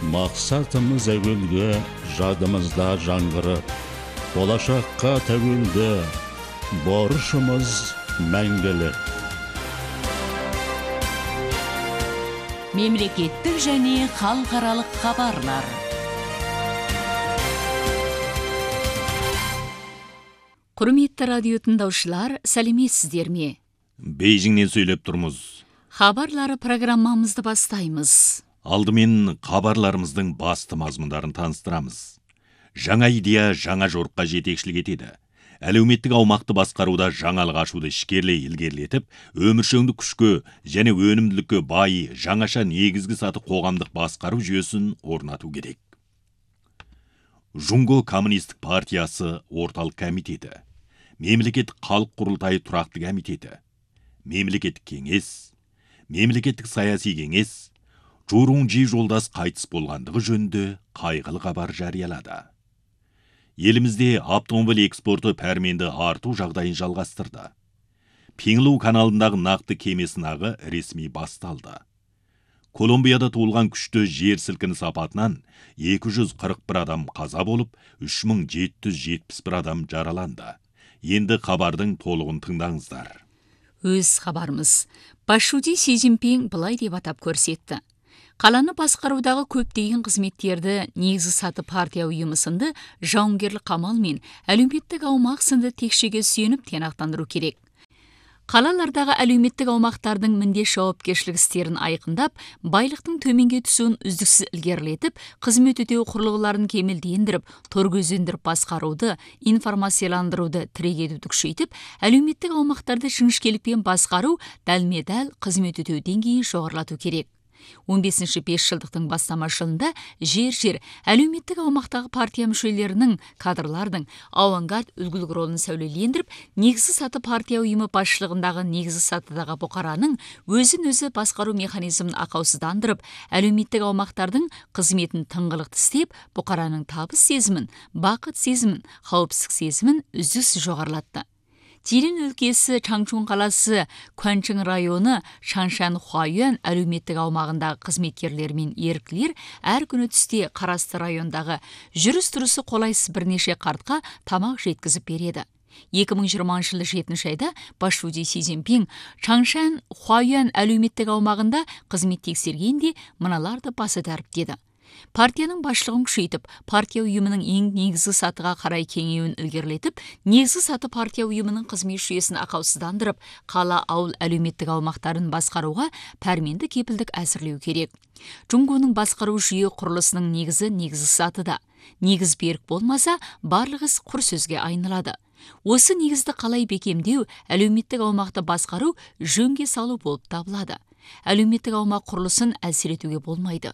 Мақсатымыз әуелгі, жадымызда жаңғырып, болашаққа тәуелді, борышымыз мәңгілік. Мемлекеттік және халықаралық хабарлар. Құрметті радио тыңдаушылар, сәлеметсіздер ме? Бейжіңнен сөйлеп тұрмыз. Хабарлары программамызды бастаймыз. Алдымен хабарларымыздың басты мазмұндарын таныстырамыз. Жаңа идея жаңа жорыққа жетекшілік етеді. Әлеуметтік аумақты басқаруда жаңалық ашуды ішкерлей ілгерілетіп, өміршеңдік күшке және өнімділікке бай жаңаша негізгі саты қоғамдық басқару жүйесін орнату керек. Жунго коммунистік партиясы орталық комитеті, мемлекеттік халық құрылтайы тұрақты комитеті, мемлекеттік кеңес, мемлекеттік саяси кеңес, Журунжи жолдас қайтыс болғандығы жөнінде қайғылы хабар жариялады. Елімізде автомобиль экспорты пәрменді арту жағдайын жалғастырды. Пеңлу каналындағы нақты кеме сынағы ресми басталды. Колумбияда туылған күшті жер сілкінісі апатынан 241 адам қаза болып, 3771 адам жараланды. Енді хабардың толығын тыңдаңыздар. Өз хабарымыз. Пашуди Си Цзиньпин былай деп атап көрсетті. Қаланы басқарудағы көптеген қызметтерді негізгі саты партия ұйымы сынды жауынгерлік қамал мен әлеуметтік аумақ сынды текшеге сүйеніп тиянақтандыру керек. Қалалардағы әлеуметтік аумақтардың міндет жауапкершілік істерін айқындап, байлықтың төменге түсуін үздіксіз ілгерілетіп, қызмет өтеу құрылғыларын кемелдендіріп, торкөздендіріп басқаруды, информацияландыруды тірек етуді күшейтіп, әлеуметтік аумақтарды жіңішкелікпен басқару дәлме-дәл қызмет өтеу деңгейін жоғарылату керек. 15-ші 5 жылдықтың бастама жылында жер әлеуметтік аумақтағы партия мүшелерінің, кадрлардың авангард үлгілік ролын сәулелендіріп, негізгі саты партия ұйымы басшылығындағы негізгі сатыдағы бұқараның өзін-өзі басқару механизмін ақаусыздандырып, әлеуметтік аумақтардың қызметін тыңғылықты істеп, бұқараның табыс сезімін, бақыт сезімін, қауіпсіздік сезімін үздіксіз жоғарылатты. Тилин өлкесі Чаңчун қаласы Куанчың районы Шаншан Хуайюан әлеуметтік аумағындағы қызметкерлер мен еріктілер әр күні түсте қарасты райондағы жүріс-тұрысы қолайсыз бірнеше қартқа тамақ жеткізіп береді. 2020 жылы 7 айда Пашуди Си Цзиньпин Чаңшан Хуайюан әлеуметтік аумағында қызмет тексергенде мыналарды баса дәріптеді. Партияның басшылығын күшейтіп, партия ұйымының ең негізгі сатыға қарай кеңеюін ілгерілетіп, негізгі саты партия ұйымының қызмет жүйесін ақаусыздандырып, қала ауыл әлеуметтік аумақтарын басқаруға пәрменді кепілдік әзірлеу керек. Жунгоның басқару жүйе құрылысының негізгі сатыда. Негіз берік болмаса, барлық іс құр сөзге айналады. Осы негізді қалай бекемдеу, әлеуметтік аумақты басқару жөнге салу болып табылады. Әлеуметтік аумақ құрылысын әлсіретуге болмайды.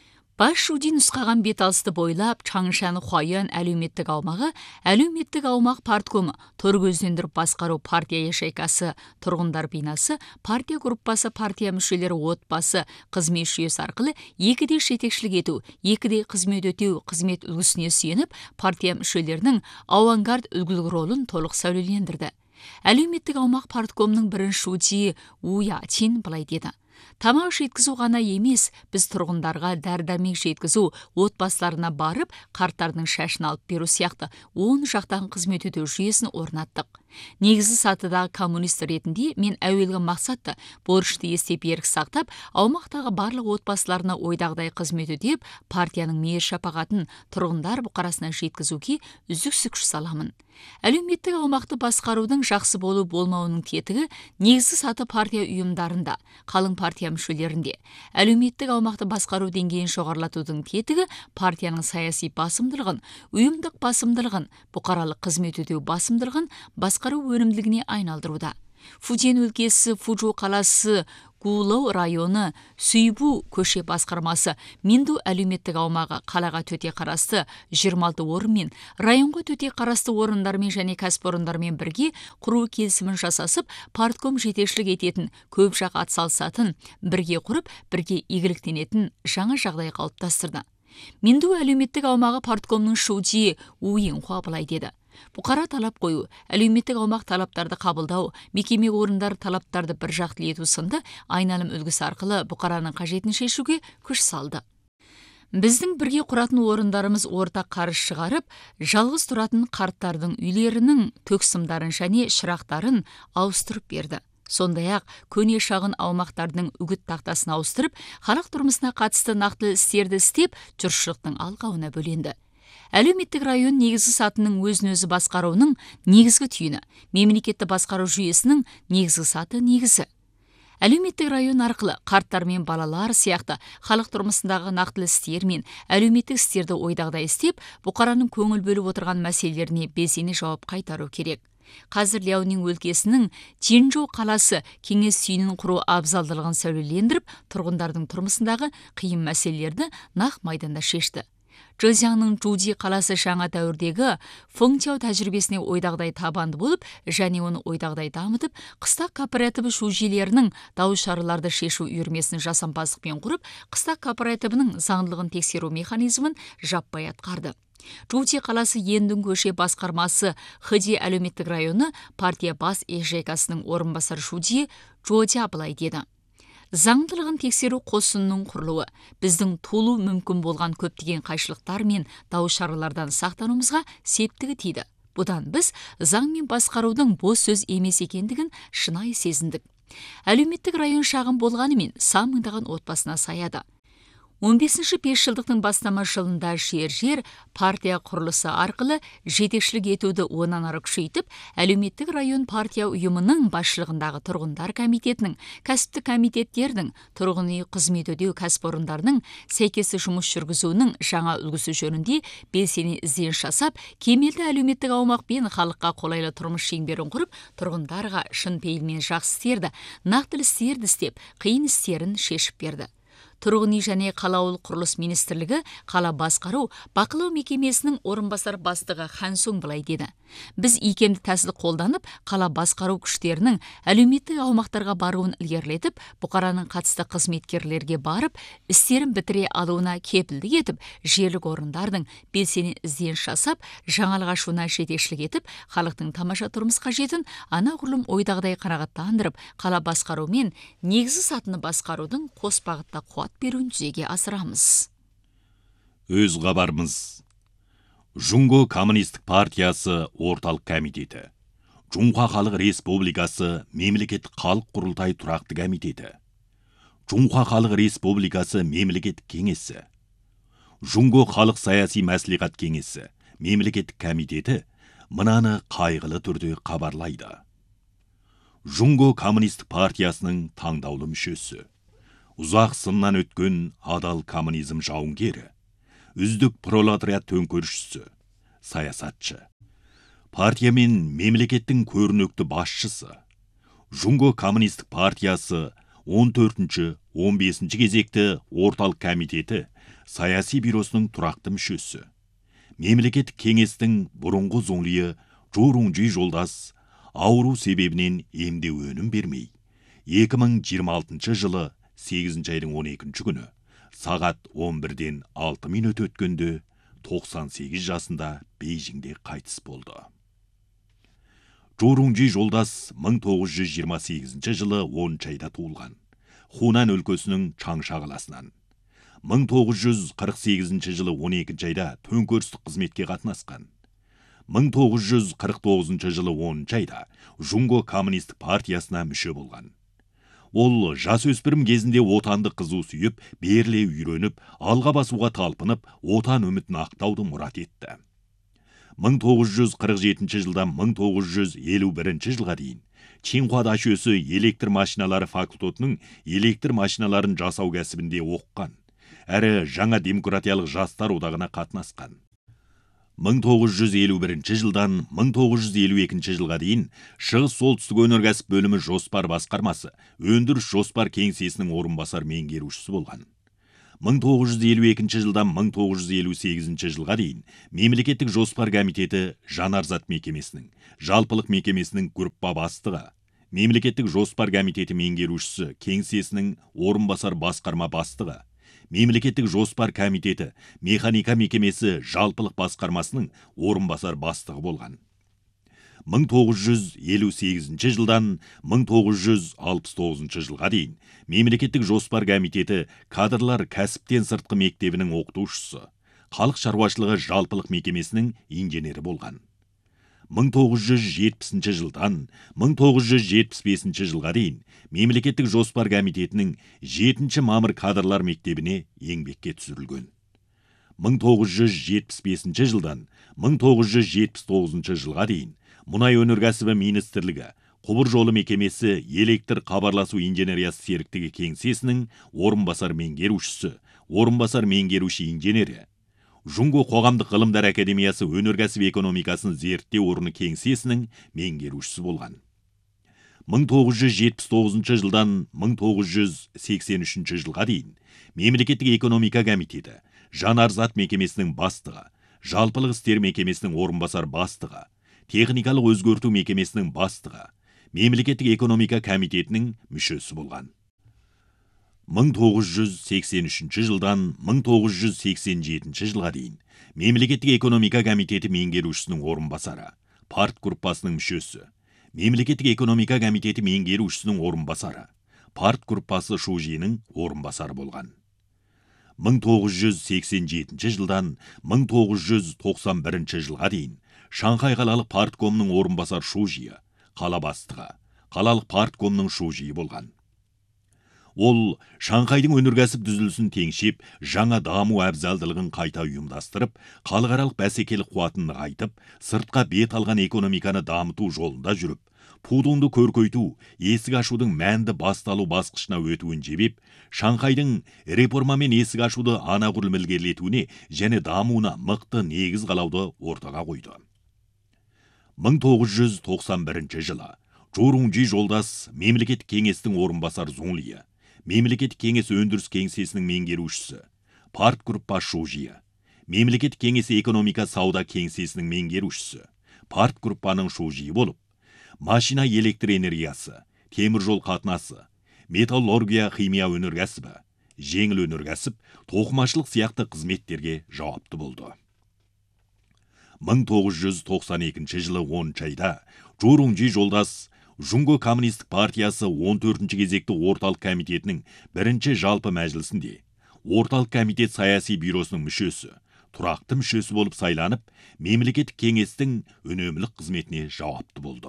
Пашуди нұсқаған беталысты бойлап, Чаңшан Хуайюан әлеуметтік аумағы, әлеуметтік аумақ парткомы, торкөздендіріп басқару партия ешайкасы, тұрғындар бинасы, партия группасы, партия мүшелері отбасы, қызмет жүйесі арқылы екіде жетекшілік ету, екіде қызмет өтеу, қызмет үлгісіне сүйеніп, партия мүшелерінің авангард үлгілік ролын толық сәулелендірді. Әлеуметтік аумақ парткомның бірінші шудии У Ятин былай деді. Тамақ жеткізу ғана емес, біз тұрғындарға дәрі-дәрмек жеткізу, отбасыларына барып, қарттардың шашын алып беру сияқты 10 жақтан қызмет өтеу жүйесін орнаттық. Негізі сатыдағы коммунист ретінде мен әуелгі мақсатты борышты естеп ерік сақтап, аумақтағы барлық отбасыларына ойдағыдай қызмет өтеп, партияның мейір шапағатын тұрғындар бұқарасына жеткізуге үздіксіз күш саламын. Әлеуметтік аумақты басқарудың жақсы болу болмауының тетігі негізгі саты партия ұйымдарында, қалың партия мүшелерінде. Әлеуметтік аумақты басқару деңгейін жоғарылатудың тетігі партияның саяси басымдылығын, ұйымдық басымдылығын, бұқаралық қызмет өтеу басымдылығын басқару өнімділігіне айналдыруда. Фудзен өлкесі Фуджу қаласы Гулоу районы Сүйбу көше басқармасы Минду әлеуметтік аумағы қалаға төте қарасты 26 орынмен, районға төте қарасты орындармен және кәсіпорындармен бірге құру келісімін жасасып, партком жетекшілік ететін, көп жақ атсалысатын, бірге құрып, бірге игіліктенетін жаңа жағдай қалыптастырды. Минду әлеуметтік аумағы парткомның шудии У Йинхуа былай деді. Бұқара талап қою, әлеуметтік аумақ талаптарды қабылдау, мекеме орындар талаптарды бір жақтылы ету сынды айналым үлгісі арқылы бұқараның қажетін шешуге күш салды. Біздің бірге құратын орындарымыз ортақ қарыз шығарып, жалғыз тұратын қарттардың үйлерінің төксімдарын және шырақтарын ауыстырып берді. Сондай-ақ көне шағын аумақтардың үгіт тақтасын ауыстырып, халық тұрмысына қатысты нақты істерді істеп, жұртшылықтың алқауына бөленді. Әлеуметтік район негізгі сатының өзін-өзі басқаруының негізгі түйіні, мемлекетті басқару жүйесінің негізгі саты негізі. Әлеуметтік район арқылы қарттар мен балалар сияқты халық тұрмысындағы нақтылы істер мен әлеуметтік істерді ойдағыдай істеп, бұқараның көңіл бөліп отырған мәселелеріне белсене жауап қайтару керек. Қазір Ляонин өлкесінің Чжэнчжоу қаласы кеңес үйінің құру абзалдылығын сәулелендіріп, тұрғындардың тұрмысындағы қиын мәселелерді нақ майданда шешті. Чжэцзянның Чжуди қаласы жаңа дәуірдегі фэнчжоу тәжірибесіне ойдағыдай табанды болып, және оны ойдағыдай дамытып, қыстақ кооперативі шужилерінің дау шараларды шешу үйірмесін жасампаздықпен құрып, қыстақ кооперативінің заңдылығын тексеру механизмін жаппай атқарды. Чжуди қаласы Ендун көше басқармасы Хэди әлеуметтік районы партия бас ежекасының орынбасары Шуди Чжоджа былай деді: заңдылығын тексеру қосынның құрылуы біздің толу мүмкін болған көптеген қайшылықтар мен дау шаралардан сақтануымызға септігі тиді. Бұдан біз заң мен басқарудың бос сөз емес екендігін шынайы сезіндік. Әлеуметтік район шағын болғанымен сан мыңдаған отбасына саяды. 15-ші 5 жылдықтың бастама жылында жер партия құрылысы арқылы жетекшілік етуді онан ары күшейтіп, әлеуметтік район партия ұйымының басшылығындағы тұрғындар комитетінің, кәсіптік комитеттердің, тұрғын үй қызмет өтеу кәсіпорындарының сәйкесі жұмыс жүргізуінің жаңа үлгісі жөнінде белсене ізденіс жасап, кемелді әлеуметтік аумақпен халыққа қолайлы тұрмыс шеңберін құрып, тұрғындарға шын пейілмен жақсы істерді, нақтылы істерді істеп, қиын істерін шешіп берді. Тұрғын үй және қалауыл құрылыс министрлігі қала басқару бақылау мекемесінің орынбасар бастығы Хан Сун былай деді: біз икемді тәсіл қолданып, қала басқару күштерінің әлеуметтік аумақтарға баруын ілгерілетіп, бұқараның қатысты қызметкерлерге барып, істерін бітіре алуына кепілдік етіп, жерлік орындардың белсене ізденіс жасап, жаңалық ашуына жетекшілік етіп, халықтың тамаша тұрмыс қажетін анағұрлым ойдағыдай қанағаттандырып, қала басқару мен негізгі сатыны басқарудың қос бағытта қуат беруін жүзеге асырамыз. Өз хабарымыз. Жунго коммунистік партиясы орталық комитеті, Жунға халық республикасы мемлекеттік халық құрылтай тұрақты комитеті, Жунға халық республикасы мемлекеттік кеңесі, Жунго халық саяси мәслихат кеңесі мемлекеттік комитеті мынаны қайғылы түрде хабарлайды. Жунго коммунистік партиясының таңдаулы мүшесі, ұзақ сыннан өткен адал коммунизм жауынгері, үздік пролетариат төңкерісшісі, саясатшы, партия мен мемлекеттің көрнекті басшысы, Жунго коммунистік партиясы 14-15 кезекті орталық комитеті саяси бюросының тұрақты мүшесі, мемлекеттік кеңестің бұрынғы зоңлиы Журунжи жолдас ауру себебінен емдеу өнім бермей, 2026 жылы 8 айдың 12 күні сағат 11-ден 6 минут өткенде 98 жасында Бейжіңде қайтыс болды. Журунжи жолдас 1928 жылы 10 айда туылған. Хунан өлкесінің Чаңша қаласынан. 1948 жылы 12 айда төңкерістік қызметке қатынасқан. 1949 жылы 10 айда Жунго коммунистік партиясына мүше болған. Ол жасөспірім кезінде отанды қызу сүйіп, берле үйреніп, алға басуға талпынып, отан үмітін ақтауды мұрат етті. 1947 жылдан 1951 жылға дейін Чинхуа дашөсі электр машиналары факультетінің электр машиналарын жасау кәсібінде оққан, әрі жаңа демократиялық жастар одағына қатынасқан. 1951 жылдан 1952 жылға дейін Шығыс солтүстік өнеркәсіп бөлімі жоспар басқармасы, өндіріс жоспар кеңсесінің орынбасар меңгерушісі болған. 1952 жылдан 1958 жылға дейін мемлекеттік жоспар комитеті Жанарзат мекемесінің, жалпылық мекемесінің группа бастығы, мемлекеттік жоспар комитеті меңгерушісі кеңсесінің орынбасар басқарма бастығы, мемлекеттік жоспар комитеті механика мекемесі жалпылық басқармасының орынбасар бастығы болған. 1958 жылдан 1969 жылға дейін Мемлекеттік жоспар комитеті кадрлар кәсіптен сыртқы мектебінің оқытушысы, халық шаруашылығы жалпылық мекемесінің инженері болған. 1970 жылдан 1975 жылға дейін Мемлекеттік жоспар комитетінің 7 мамыр кадрлар мектебіне еңбекке түсірілген. 1975 жылдан 1979 жылға дейін Мұнай өнеркәсібі министрлігі, құбыр жолы мекемесі электр хабарласу инженериясы серіктігі кеңсесінің орынбасар меңгерушісі, орынбасар меңгеруші инженері, Жунго қоғамдық ғылымдар академиясы өнеркәсіп экономикасын зерттеу орны кеңсесінің меңгерушісі болған. 1979 жылдан 1983 жылға дейін Мемлекеттік экономика комитеті, жанарзат мекемесінің бастығы, жалпылық істер мекемесінің орынбасар бастығы, техникалық өзгерту мекемесінің бастығы, Мемлекеттік экономика комитетінің мүшесі болған. 1983 жылдан 1987 жылға дейін Мемлекеттік экономика комитеті меңгерушісінің орынбасары, парт группасының мүшесі, Мемлекеттік экономика комитеті меңгерушісінің орынбасары, парт группасы шужиінің орынбасары болған. 1987 жылдан 1991 жылға дейін Шанхай қалалық парткомның орынбасар шужиі, қала бастығы, қалалық парткомның шужиі болған. Ол Шанхайдың өнеркәсіп дүзілісін теңшеп, жаңа даму әбзалдылығын қайта ұйымдастырып, халықаралық бәсекелік қуатын нығайтып, сыртқа бет алған экономиканы дамыту жолында жүріп, пудыңды көркейту, есік ашудың мәнді басталу басқышына өтуін жебеп, Шанхайдың реформамен есік ашуды анағұрлым ілгерілетуіне және дамуына мықты негіз қалауды ортаға қойды. 1991 жылы Жорунжи жолдас мемлекеттік кеңестің орынбасар Зунлиі, Мемлекеттік кеңес өндіріс кеңсесінің меңгерушісі, парт группа шужиі, Мемлекеттік кеңес экономика сауда кеңсесінің меңгерушісі, парт группаның шужиі болып, машина электр энергиясы, темір жол қатынасы, металлургия химия өнеркәсібі, жеңіл өнеркәсіп, тоқымашылық сияқты қызметтерге жауапты болды. 1992 жылы 10 айда Жорунжи жолдас Жунго коммунистік партиясы 14-ші кезекті орталық комитетінің бірінші жалпы мәжілісінде орталық комитет саяси бюросының мүшесі, тұрақты мүшесі болып сайланып, мемлекеттік кеңестің үнемлік қызметіне жауапты болды.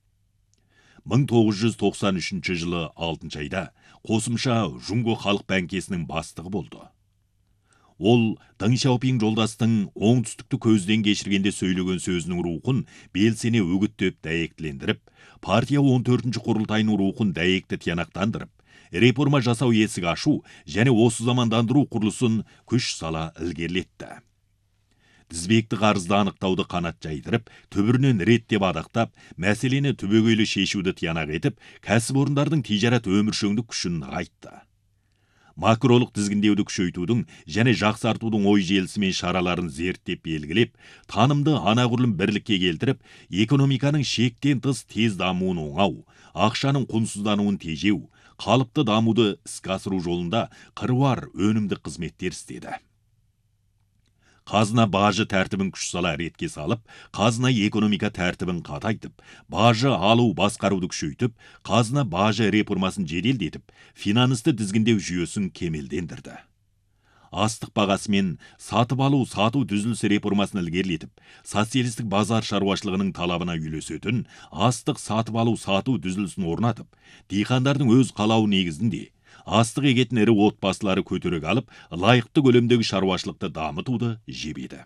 1993 жылы 6 айда қосымша Жунго халық бәңкесінің бастығы болды. Ол Дың Сяопин жолдастың оңтүстікті көзден кешіргенде сөйлеген сөзінің рухын белсене үгіттеп дәйектілендіріп, партия 14-ші құрылтайының рухын дәйекті тиянақтандырып, реформа жасау есік ашу және осы замандандыру құрылысын күш сала ілгерілетті. Тізбекті қарызды анықтауды қанат жайдырып, түбірінен реттеп адақтап, мәселені түбегейлі шешуді тиянақ етіп, кәсіпорындардың тижарат өміршеңдік күшін нығайтты. Макролық тізгіндеуді күшейтудің және жақсартудың ой желісі мен шараларын зерттеп белгілеп, танымды анағұрлым бірлікке келтіріп, экономиканың шектен тыс тез дамуын оңау, ақшаның құнсыздануын тежеу, қалыпты дамуды іске асыру жолында қыруар өнімді қызметтер істеді. Қазына бажы тәртібін күш сала ретке салып, қазына экономика тәртібін қатайтып, бажы алу басқаруды күшейтіп, қазына бажы реформасын жеделдетіп, финансты тізгіндеу жүйесін кемелдендірді. Астық бағасы мен сатып алу сату түзілісі реформасын ілгерілетіп, социалистік базар шаруашылығының талабына үйлесетін астық сатып алу сату түзілісін орнатып, диқандардың өз қалауы негізінде астық егетін ірі отбасылары көтерек алып, лайықты көлемдегі шаруашылықты дамытуды жебеді.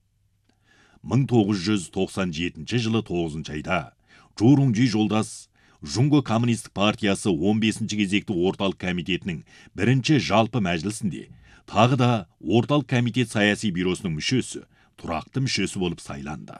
1997 жылы 9 айда Жорунжи жолдас Жунго коммунистік партиясы 15-ші кезекті орталық комитетінің бірінші жалпы мәжілісінде тағы да орталық комитет саяси бюросының мүшесі, тұрақты мүшесі болып сайланды.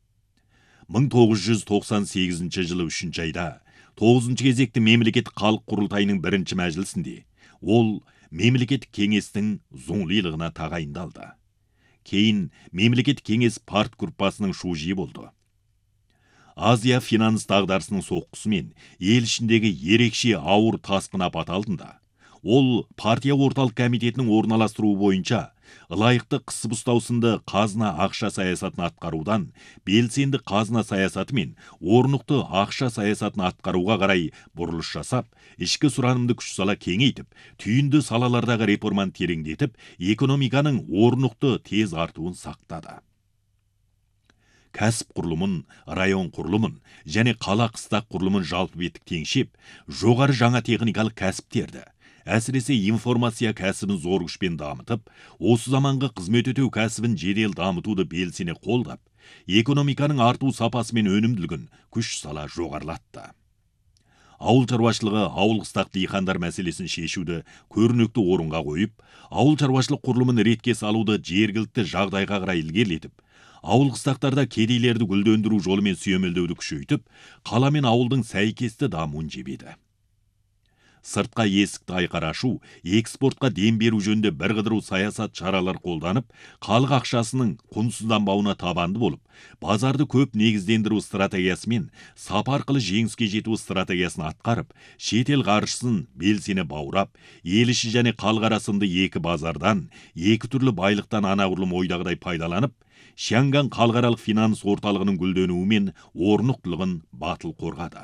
1998 жылы 3 айда 9-ші кезекті мемлекеттік халық құрылтайының бірінші мәжілісінде ол мемлекеттік кеңестің зұңлилығына тағайындалды. Кейін мемлекеттік кеңес парт группасының шужиі болды. Азия финанс дағдарысының соққысымен ел ішіндегі ерекше ауыр тасқын апаты алдында ол партия орталық комитетінің орналастыруы бойынша ылайықты қысып ұстау сынды қазына ақша саясатын атқарудан белсенді қазына саясаты мен орнықты ақша саясатын атқаруға қарай бұрылыш жасап, ішкі сұранымды күш сала кеңейтіп, түйінді салалардағы реформаны тереңдетіп, экономиканың орнықты тез артуын сақтады. Кәсіп құрылымын, район құрылымын және қала қыстақ құрылымын жалпы беттік теңшеп, жоғары жаңа техникалық кәсіптерді, әсіресе информация кәсібін зор күшпен дамытып, осы заманғы қызмет өтеу кәсібін жедел дамытуды белсене қолдап, экономиканың арту сапасы мен өнімділігін күш сала жоғарылатты. Ауыл шаруашылығы, ауыл қыстақ диқандар мәселесін шешуді көрнекті орынға қойып, ауыл шаруашылық құрылымын ретке салуды жергілікті жағдайға қарай ілгерілетіп, ауыл қыстақтарда кедейлерді гүлдендіру жолымен сүйемелдеуді күшейтіп, қала мен ауылдың сәйкесті дамуын жебеді. Сыртқа есікті айқара ашу, экспортқа дем беру жөнінде бірқыдыру саясат шаралар қолданып, халық ақшасының құнсызданбауына табанды болып, базарды көп негіздендіру стратегиясы мен сапа арқылы жеңіске жету стратегиясын атқарып, шетел қаржысын белсене баурап, ел іші және халық арасында екі базардан, екі түрлі байлықтан анағұрлым ойдағыдай пайдаланып, Шанган халықаралық финанс орталығының гүлденуі мен орнықтылығын батыл қорғады.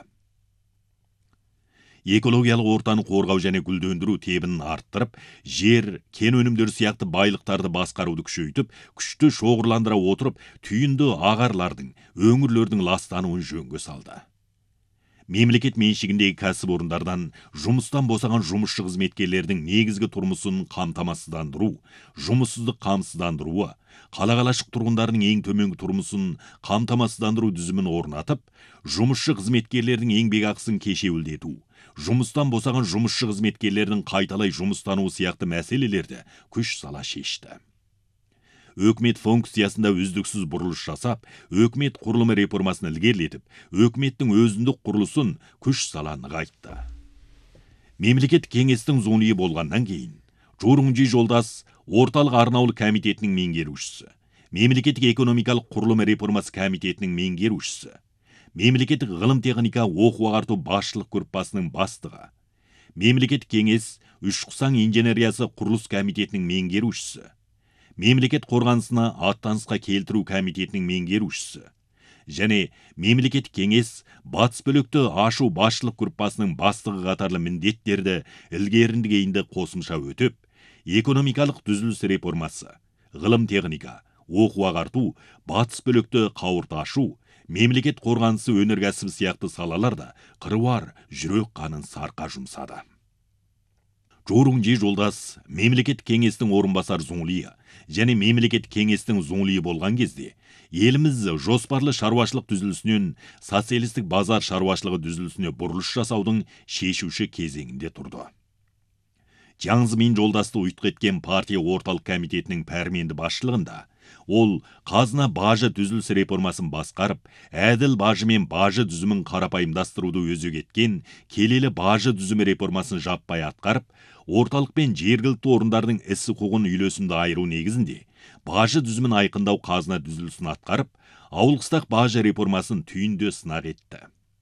Экологиялық ортаны қорғау және гүлдендіру тебінін арттырып, жер, кен өнімдері сияқты байлықтарды басқаруды күшейтіп, күшті шоғырландыра отырып, түйінді ағарлардың, өңірлердің ластануын жөнге салды. Мемлекет меншігіндегі кәсіпорындардан жұмыстан босаған жұмысшы қызметкерлердің негізгі тұрмысын қамтамасыздандыру, жұмыссыздық қамсыздандыруы, қала-қалашық тұрғындарының ең төменгі тұрмысын қамтамасыздандыру дүзімін орнатып, жұмысшы қызметкерлердің еңбекақысын кешеуілдету, жұмыстан босаған жұмысшы қызметкерлердің қайталай жұмыстануы сияқты мәселелерді күш сала шешті. Өкімет функциясында үздіксіз бұрылыш жасап, өкімет құрылымы реформасын ілгерілетіп, өкіметтің өзіндік құрылысын күш сала нығайтты. Мемлекет кеңестің зоны болғаннан кейін, Журунжи Жолдас орталық арнаулы комитетінің меңгерушісі, мемлекеттік экономикалық құрылымы реформасы комитетінің меңгерушісі, мемлекеттік ғылым техника оқу ағарту басшылық группасының бастығы, мемлекеттік кеңес Үшқұсаң инженериясы құрылыс комитетінің меңгерушісі, мемлекет қорғанысына аттанысқа келтіру комитетінің меңгерушісі және мемлекеттік кеңес батыс бөлікті ашу басшылық группасының бастығы қатарлы міндеттерді ілгерінді кейінді қосымша өтіп, экономикалық түзіліс реформасы, ғылым техника, оқу ағарту, батыс бөлікті қауырт ашу, мемлекет қорғанысы өнеркәсібі сияқты салаларда қыруар жүрек қанын сарқа жұмсады. Журунжи Жолдас мемлекет кеңестің орынбасар зоңлиы және мемлекет кеңестің зоңлиы болған кезде, еліміз жоспарлы шаруашылық түзілісінен социалистік базар шаруашылығы түзілісіне бұрылыш жасаудың шешуші кезеңінде тұрды. Жаңзымен Жолдасты ұйытқы еткен партия орталық комитетінің пәрменді басшылығында, ол қазына бажы түзіліс реформасын басқарып, әділ бажы мен бажы түзімін қарапайымдастыруды өзек еткен келелі бажы түзімі реформасын жаппай атқарып, орталық пен жергілікті орындардың ісі құқығын үйлесімді айыру негізінде бажы түзімін айқындау қазына түзілісін атқарып, ауыл-қыстақ бажы реформасын түйінді сынақ етті.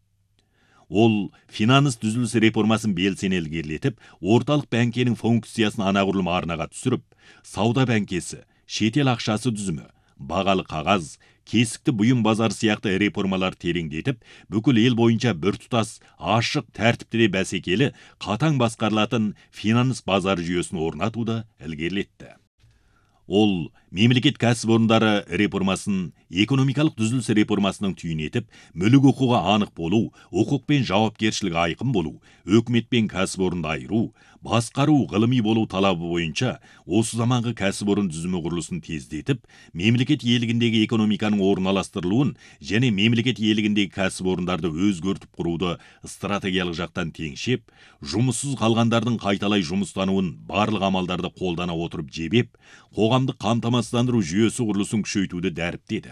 Ол финанс түзіліс реформасын белсене ілгерілетіп, орталық бәңкенің функциясын анағұрлым арнаға түсіріп, сауда бәңкесі, шетел ақшасы түзімі, бағалы қағаз, кесікті бұйым базар сияқты реформалар тереңдетіп, бүкіл ел бойынша біртұтас, ашық, тәртіпті де бәсекелі, қатаң басқарылатын финанс базар жүйесін орнатуды ілгерілетті. Ол мемлекет кәсіпорындары реформасын экономикалық түзіліс реформасының түйін етіп, мүлік құқығы анық болу, құқық пен жауапкершілігі айқын болу, өкімет пен кәсіпорынды айыру, басқару ғылыми болу талабы бойынша осы заманғы кәсіпорын түзімі құрылысын тездетіп, мемлекет иелігіндегі экономиканың орналастырылуын және мемлекет иелігіндегі кәсіпорындарды өзгертіп құруды стратегиялық жақтан теңшеп, жұмыссыз қалғандардың қайталай жұмыстануын барлық амалдарды қолдана отырып жебеп, қоғамдық қамтамасыздандыру жүйесі құрылысын күшейтуді дәріптеді.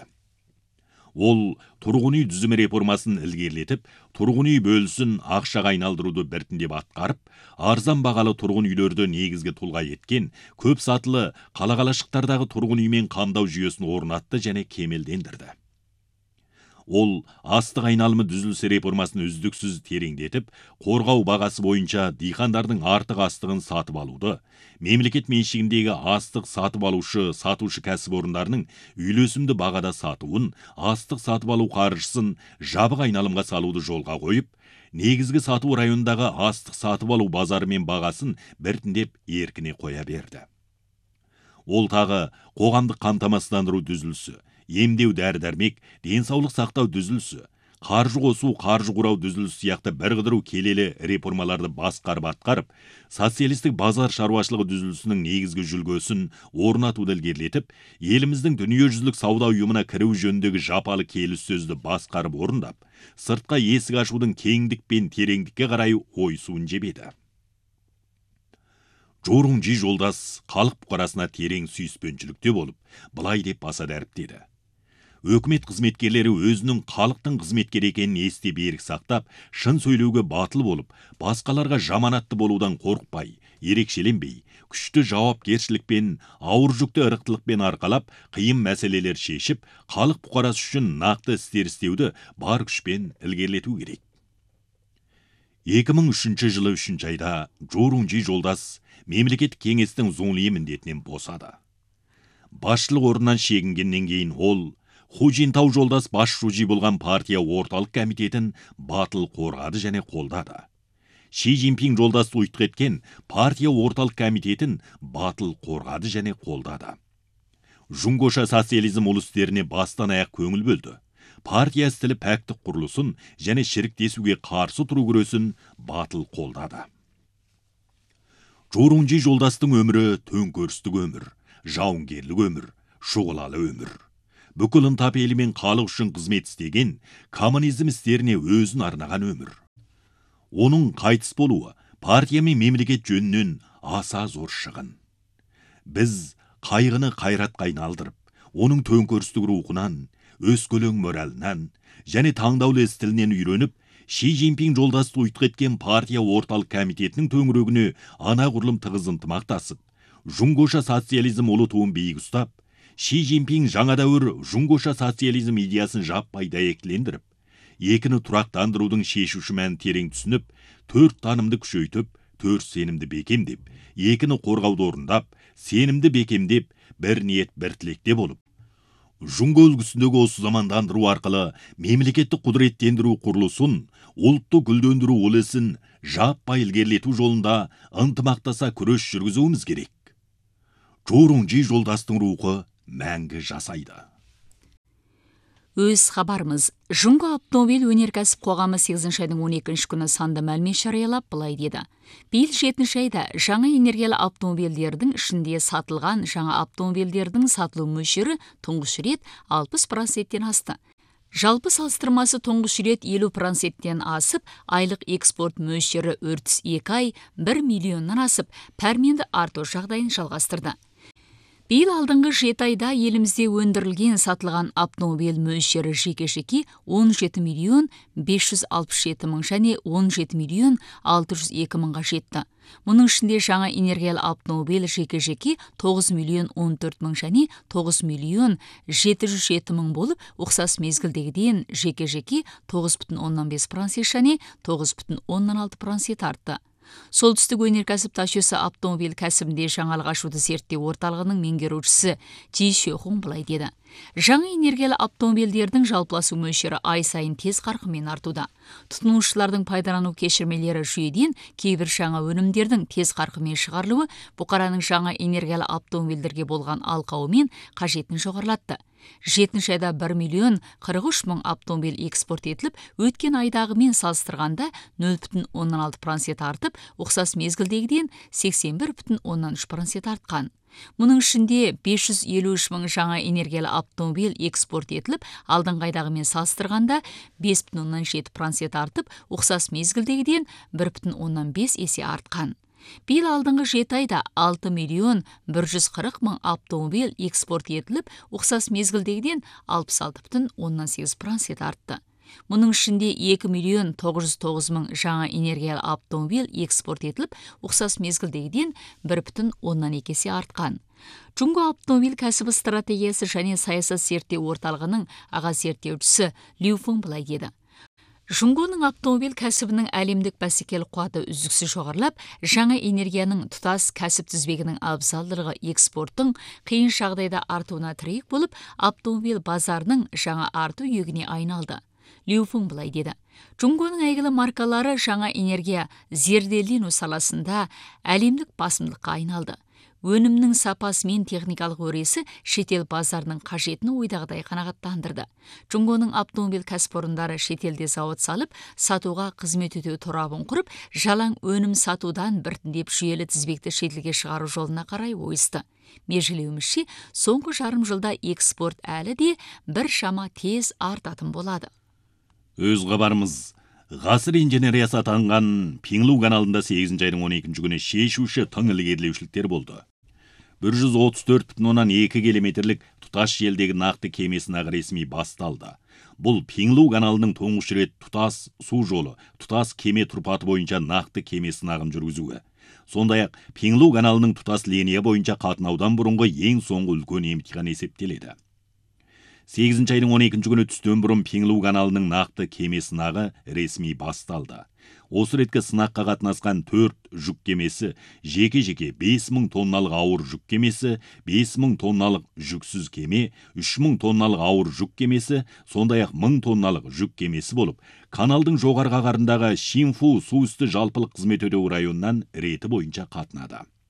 Ол тұрғын үй түзімі реформасын ілгерілетіп, тұрғын үй бөлісін ақшаға айналдыруды біртіндеп атқарып, арзан бағалы тұрғын үйлерді негізгі тұлға еткен, көп сатылы қала-қалашықтардағы тұрғын үймен қамдау жүйесін орнатты және кемелдендірді. Ол астық айналымы түзілісі реформасын үздіксіз тереңдетіп, қорғау бағасы бойынша диқандардың артық астығын сатып алуды, мемлекет меншігіндегі астық сатып алушы, сатушы кәсіпорындарының үйлесімді бағада сатуын, астық сатып алу қаржысын жабық айналымға салуды жолға қойып, негізгі сату райондағы астық сатып алу базары мен бағасын біртіндеп еркіне қоя берді. Ол тағы қоғамдық қамтамасыздандыру түзілісі, емдеу дәрі-дәрмек, денсаулық сақтау түзілісі, қаржы қосу, қаржы құрау түзілісі сияқты бір қыдыру келелі реформаларды басқарып атқарып, социалистік базар шаруашылығы түзілісінің негізгі жүлгесін орнатуды ілгерілетіп, еліміздің дүниежүзілік сауда ұйымына кіру жөніндегі жапалы келіссөзді басқарып орындап, сыртқа есік ашудың кеңдік пен тереңдікке қарай ойысуын жебеді. Жорунжи жолдас халық бұқарасына терең сүйіспеншілікте болып, былай деп баса дәріптеді. Өкімет қызметкерлері өзінің халықтың қызметкері екенін есте берік сақтап, шын сөйлеуге батыл болып, басқаларға жаманатты болудан қорықпай, ерекшеленбей, күшті жауапкершілікпен, ауыр жүкті ырықтылықпен арқалап, қиын мәселелер шешіп, халық бұқарасы үшін нақты істер істеуді бар күшпен ілгерілету керек. 2003 жылы 3 айда Жорунжи жолдас мемлекеттік кеңестің зоңлие міндетінен босады. Басшылық орнынан шегінгеннен кейін ол Хужинтау жолдас басшужи болған партия орталық комитетін батыл қорғады және қолдады. Ши Цзиньпин жолдас ұйытқы еткен партия орталық комитетін батыл қорғады және қолдады. Жұңгоша социализм ұлыстеріне бастан аяқ көңіл бөлді. Партия стілі пәктік құрылысын және шіріктесуге қарсы тұру күресін батыл қолдады. Жорунжи жолдастың өмірі төңкерістік өмір, жауынгерлік өмір, шұғылалы өмір. Бүкіл ынтапелі мен халық үшін қызмет істеген, коммунизм істеріне өзін арнаған өмір. Оның қайтыс болуы партия мен мемлекет жөнінен аса зор шығын. Біз қайғыны қайратқа айналдырып, оның төңкерістік рухынан, өскөлең моралынан және таңдаулы стилінен үйреніп, Ши Цзиньпин жолдасты ұйытқы еткен партия орталық комитетінің төңірегіне анағұрлым тығыз ынтымақтасып, жұңгоша социализм ұлы туын биік ұстап, Ши Цзиньпин жаңа дәуір жұңгоша социализм идеясын жаппай дәйектілендіріп, екіні тұрақтандырудың шешуші мәнін терең түсініп, 4 танымды күшейтіп, 4 сенімді бекемдеп, екіні қорғауды орындап, сенімді бекемдеп, бір ниет бір тілекте болып, жұңго үлгісіндегі осы замандандыру арқылы мемлекеттік құдыреттендіру құрылысын, ұлтты гүлдендіру үлесін жаппай ілгерілету жолында ынтымақтаса күрес жүргізуіміз керек. Жорунжи жолдастың рухы мәңгі жасайды. Өз хабарымыз. Жұңго автомобиль өнеркәсіп қоғамы 8 айдың 12 күні санды мәлімет жариялап былай деді. Биыл 7 айда жаңа энергиялы автомобильдердің ішінде сатылған жаңа автомобильдердің сатылу мөлшері тұңғыш рет 60%-тен асты. Жалпы салыстырмасы тұңғыш рет 50%-тен асып, айлық экспорт мөлшері өртіс 2 ай 1 миллионнан асып, пәрменді арту жағдайын жалғастырды. Биыл алдыңғы 7 айда елімізде өндірілген сатылған автомобиль мөлшері жеке-жеке 17 миллион 567 мың және 17 миллион 602 мыңға жетті. Мұның ішінде жаңа энергиялы автомобиль жеке-жеке 9 миллион 14 мың және 9 миллион 707 мың болып, ұқсас мезгілдегіден жеке-жеке 9,5% және 9,6% артты. Солтүстік өнеркәсіп тасжөсі автомобиль кәсібінде жаңалық ашуды зерттеу орталығының меңгерушісі Ji Xuehong былай деді. Жаңа энергиялы автомобильдердің жалпыласу мөлшері ай сайын тез қарқынмен артуда. Тұтынушылардың пайдалану кешірмелері жүйеден кейбір жаңа өнімдердің тез қарқынмен шығарылуы бұқараның жаңа энергиялы автомобильдерге болған алқауы мен қажетін жоғарылатты. 7 айда 1 миллион 43 мың автомобиль экспорт етіліп, өткен айдағымен салыстырғанда 0,16% артып, ұқсас мезгілдегіден 81,3% артқан. Мұның ішінде 553 мың жаңа энергиялы автомобиль экспорт етіліп, алдыңғы айдағымен салыстырғанда 5,7% артып, ұқсас мезгілдегіден 1,5 есе артқан. Биыл алдыңғы 7 айда 6 миллион 140 мың автомобиль экспорт етіліп, ұқсас мезгілдегіден 66,8% артты. Мұның ішінде 2.909.000 жаңа энергиялы автомобиль экспорт етіліп, ұқсас мезгілдегіден 1,2 есе артқан. Джунго автомобиль кәсібі стратегиясы және саясат зерттеу орталығының аға зерттеушісі Лю Фeng былай деді. Джунгоның автомобиль кәсібінің әлемдік бәсекелік қуаты үздіксіз жоғарылап, жаңа энергияның тұтас кәсіп тізбегінің абзалдылығы экспорттың қиын жағдайда артуына тірек болып, автомобиль базарының жаңа арту егіне айналды. Лю Фeng былай деді. Джунгоның әйгілі маркалары жаңа энергия зерделену саласында әлемдік басымдыққа айналды. Өнімнің сапасы мен техникалық өресі шетел базарының қажетін ойдағыдай қанағаттандырды. Джунгоның автомобиль кәсіпорындары шетелде зауыт салып, сатуға қызмет ету торабын құрып, жалаң өнім сатудан біртіндеп жүйелі тізбекті шетелге шығару жолына қарай ойысты. Межелеуімізше, соңғы жарым жылда экспорт әлі де бір шама тез артатын болады. Өз хабарымыз. Ғасыр инженериясы атанған Пиңлу каналында 8 айдың 12 күні шешуші тың ілгерілеушіліктер болды. 134,2 километрлік тұтас желдегі нақты кемесін ағы ресми басталды. Бұл Пиңлу каналының тоңғыш рет тұтас су жолы, тұтас кеме тұрпаты бойынша нақты кемесін ағын жүргізуі. Сондай-ақ Пиңлу каналының тұтас линия бойынша қатынаудан бұрынғы ең соңғы үлкен емтихан есептеледі. 8 айдың 12 күні түстен бұрын Пиңлу каналының нақты кемесін ағы ресми басталды. Осы реткі сынаққа қатынасқан 4 жүк кемесі, жеке-жеке 5.000 тонналық ауыр жүк кемесі, 5.000 тонналық жүксіз кеме, 3.000 тонналық ауыр жүк кемесі, сондай-ақ 1000 тонналық жүк кемесі болып, каналдың жоғарғы қағарындағы Шинфу су үсті жалпылық қызмет өтеу районынан реті бойынша қатынады.